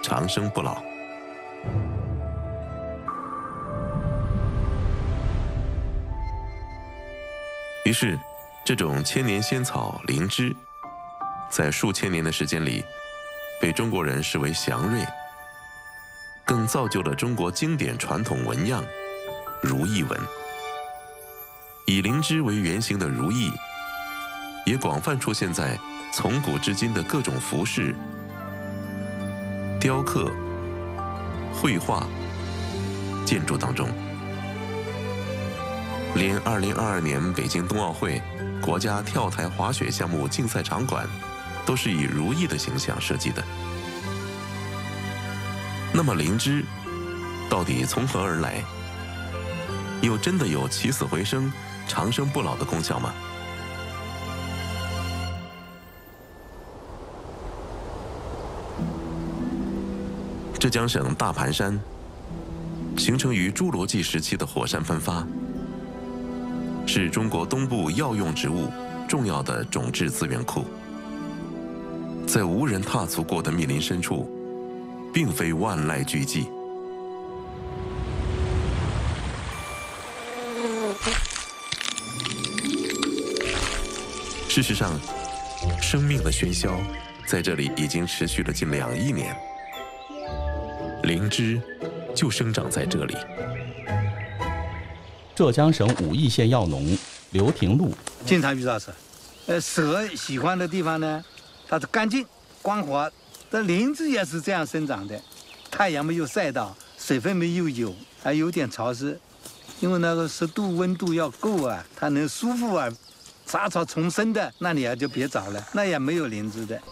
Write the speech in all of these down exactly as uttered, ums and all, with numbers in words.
长生不老。于是，这种千年仙草灵芝，在数千年的时间里，被中国人视为祥瑞，更造就了中国经典传统纹样如意纹。以灵芝为原型的如意，也广泛出现在从古至今的各种服饰、雕刻、绘画、建筑当中。连二零二二年北京冬奥会国家跳台滑雪项目竞赛场馆，都是以如意的形象设计的。那么灵芝到底从何而来？又真的有起死回生、长生不老的功效吗？浙江省大盘山形成于侏罗纪时期的火山喷发，是中国东部药用植物重要的种质资源库。在无人踏足过的密林深处，并非万籁俱寂。事实上，生命的喧嚣在这里已经持续了近两亿年。灵芝就生长在这里。 浙江省武义县药农刘廷禄经常遇到蛇，呃，蛇喜欢的地方呢，它是干净、光滑。这灵芝也是这样生长的，太阳没有晒到，水分没有有，还有点潮湿，因为那个湿度、温度要够啊，它能舒服啊。杂草丛生的，那你啊就别找了，那也没有灵芝的。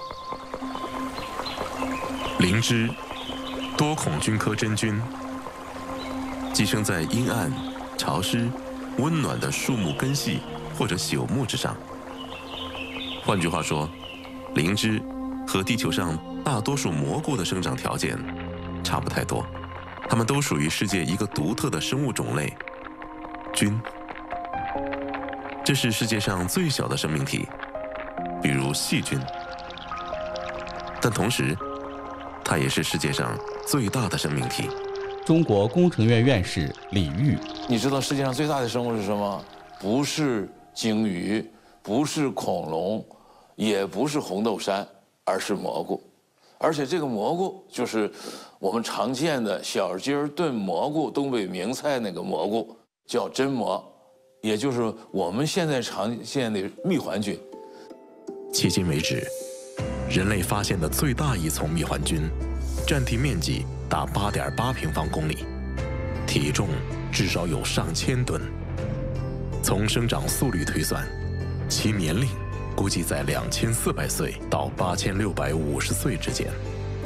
灵芝，多孔菌科真菌，寄生在阴暗、潮湿、温暖的树木根系或者朽木之上。换句话说，灵芝和地球上大多数蘑菇的生长条件差不太多，它们都属于世界一个独特的生物种类——菌。这是世界上最小的生命体，比如细菌，但同时，它也是世界上最大的生命体。 中国工程院院士李煜， 你知道世界上最大的生物是什么？不是鲸鱼，不是恐龙，也不是红豆杉，而是蘑菇。而且这个蘑菇就是我们常见的小鸡儿炖蘑菇，东北名菜那个蘑菇，叫真蘑。也就是我们现在常见的蜜环菌。 迄今为止，人类发现的最大一丛蜜环菌，占地面积达八点八平方公里，体重至少有上千吨。从生长速率推算，其年龄估计在两千四百岁到八千六百五十岁之间。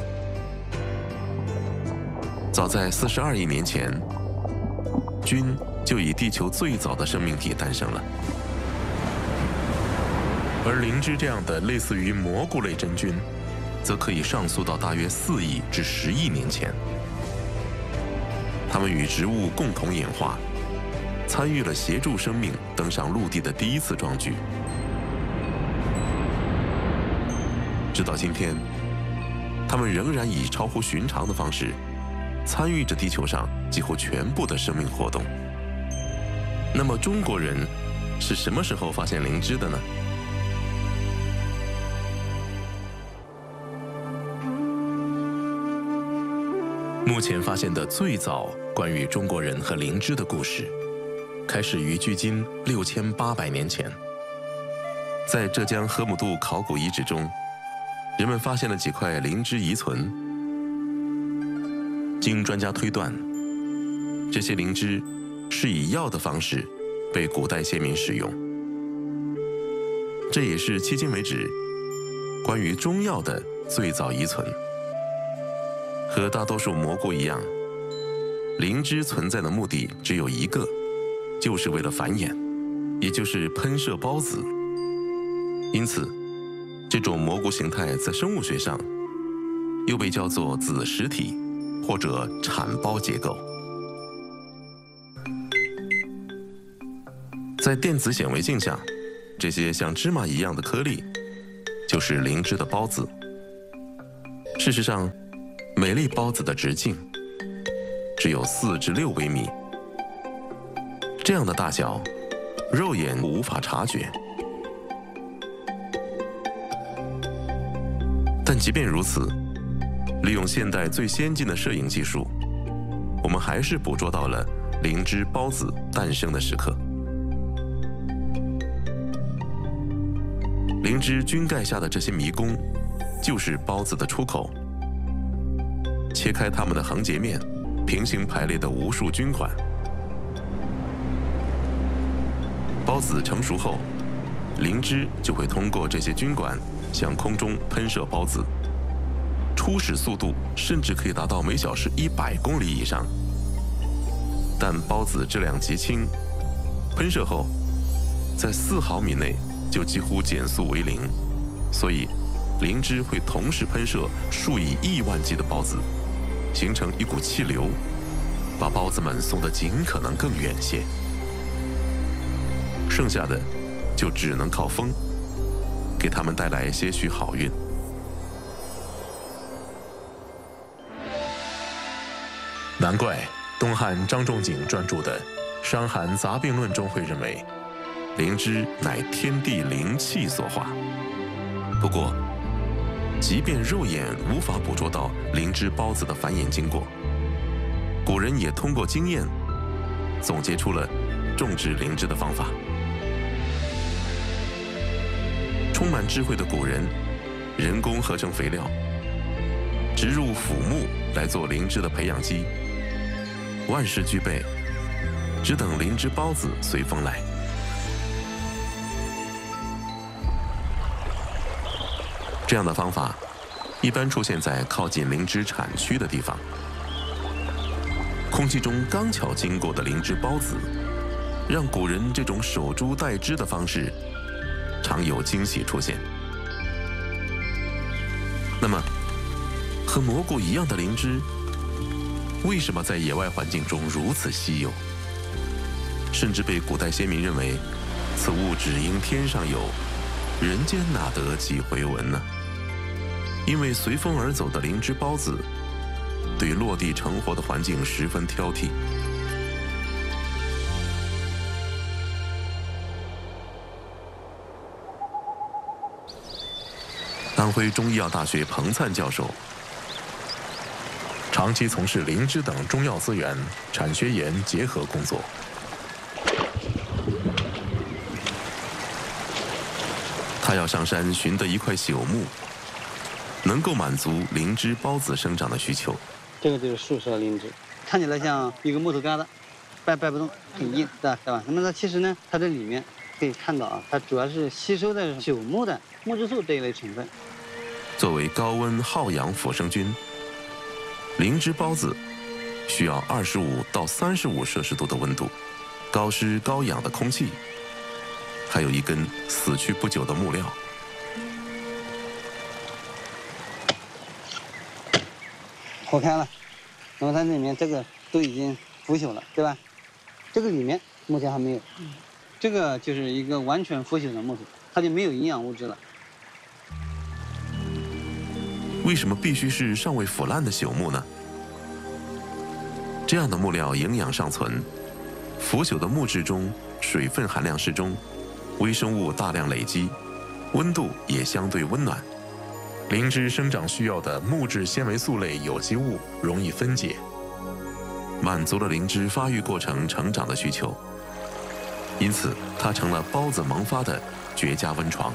早在四十二亿年前，菌就以地球最早的生命体诞生了。而灵芝这样的类似于蘑菇类真菌，则可以上溯到大约四亿至十亿年前。它们与植物共同演化，参与了协助生命登上陆地的第一次壮举。直到今天，它们仍然以超乎寻常的方式，参与着地球上几乎全部的生命活动。那么中国人是什么时候发现灵芝的呢？目前发现的最早关于中国人和灵芝的故事，开始于距今六千八百年前。在浙江河姆渡考古遗址中，人们发现了几块灵芝遗存。经专家推断，这些灵芝是以药的方式被古代先民使用。这也是迄今为止关于中药的最早遗存。和大多数蘑菇一样，灵芝存在的目的只有一个，就是为了繁衍，也就是喷射孢子。因此，这种蘑菇形态在生物学上又被叫做子实体或者产孢结构。在电子显微镜下，这些像芝麻一样的颗粒就是灵芝的孢子。事实上， 每粒孢子的直径只有四至六微米，这样的大小，肉眼无法察觉。但即便如此，利用现代最先进的摄影技术，我们还是捕捉到了灵芝孢子诞生的时刻。灵芝菌盖下的这些迷宫，就是孢子的出口。切开它们的横截面，平行排列的无数菌管。孢子成熟后，灵芝就会通过这些菌管向空中喷射孢子，初始速度甚至可以达到每小时一百公里以上。但孢子质量极轻，喷射后在四毫米内就几乎减速为零，所以灵芝会同时喷射数以亿万计的孢子，形成一股气流，把孢子们送得尽可能更远些。剩下的就只能靠风，给它们带来些许好运。难怪东汉张仲景专著的《伤寒杂病论》中会认为，灵芝乃天地灵气所化。不过，即便肉眼无法捕捉到灵芝孢子的繁衍经过，古人也通过经验总结出了种植灵芝的方法。充满智慧的古人，人工合成肥料，植入腐木来做灵芝的培养基，万事俱备，只等灵芝孢子随风来。这样的方法一般出现在靠近灵芝产区的地方。空气中刚巧经过的灵芝孢子，让古人这种守株待枝的方式常有惊喜出现。那么，和蘑菇一样的灵芝，为什么在野外环境中如此稀有？甚至被古代先民认为，此物只应天上有，人间哪得几回闻呢？因为随风而走的灵芝孢子，对落地成活的环境十分挑剔。安徽中医药大学彭灿教授，长期从事灵芝等中药资源产学研结合工作。他要上山寻得一块朽木，能够满足灵芝孢子生长的需求。 这个就是树梢灵芝，看起来像一个木头疙瘩，掰掰不动，很硬，对吧？对吧？那么它其实呢，它这里面可以看到啊，它主要是吸收的朽木的木质素这一类成分。 作为高温好氧腐生菌，灵芝孢子需要二十五到三十五摄氏度的温度，高湿高氧的空气，还有一根死去不久的木料。 剖开了，那么它里面这个都已经腐朽了，对吧？这个里面目前还没有，这个就是一个完全腐朽的木头，它就没有营养物质了。 为什么必须是尚未腐烂的朽木呢？这样的木料营养尚存，腐朽的木质中水分含量适中，微生物大量累积，温度也相对温暖。灵芝生长需要的木质纤维素类有机物容易分解，满足了灵芝发育过程成长的需求，因此它成了孢子萌发的绝佳温床。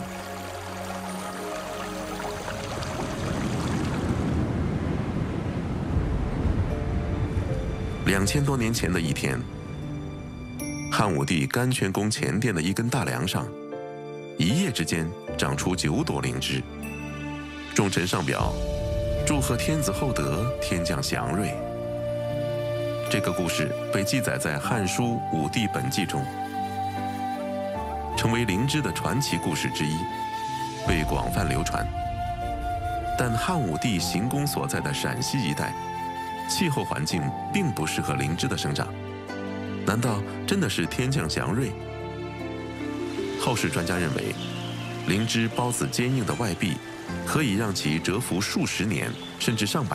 两千多年前的一天，汉武帝甘泉宫前殿的一根大梁上，一夜之间长出九朵灵芝。众臣上表，祝贺天子厚德，天降祥瑞。这个故事被记载在《汉书·武帝本纪》中，成为灵芝的传奇故事之一，被广泛流传。但汉武帝行宫所在的陕西一带，气候环境并不适合灵芝的生长，难道真的是天降祥瑞？后世专家认为，灵芝孢子坚硬的外壁可以让其蛰伏数十年甚至上百